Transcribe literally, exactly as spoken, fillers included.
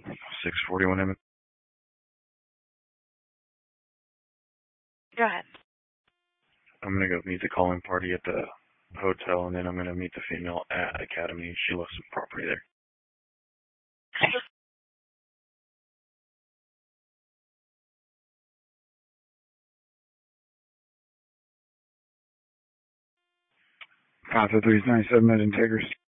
six forty-one M. Go ahead. I'm gonna go meet the calling party at the hotel, and then I'm gonna meet the female at Academy. She loves some property there. Alpha three ninety-seven at Integris.